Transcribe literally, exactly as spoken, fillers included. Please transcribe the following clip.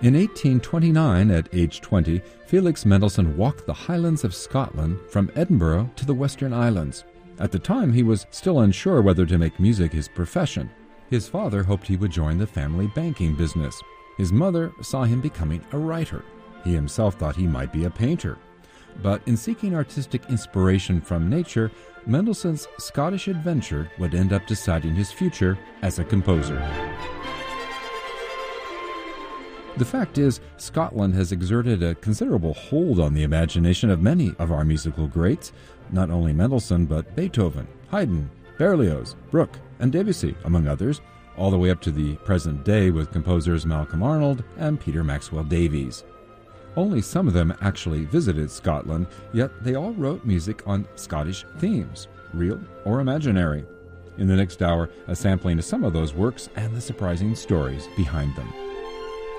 In eighteen twenty-nine, at age twenty, Felix Mendelssohn walked the highlands of Scotland from Edinburgh to the Western Islands. At the time, he was still unsure whether to make music his profession. His father hoped he would join the family banking business. His mother saw him becoming a writer. He himself thought he might be a painter. But in seeking artistic inspiration from nature, Mendelssohn's Scottish adventure would end up deciding his future as a composer. The fact is, Scotland has exerted a considerable hold on the imagination of many of our musical greats, not only Mendelssohn, but Beethoven, Haydn, Berlioz, Bruch, and Debussy, among others, all the way up to the present day with composers Malcolm Arnold and Peter Maxwell Davies. Only some of them actually visited Scotland, yet they all wrote music on Scottish themes, real or imaginary. In the next hour, a sampling of some of those works and the surprising stories behind them.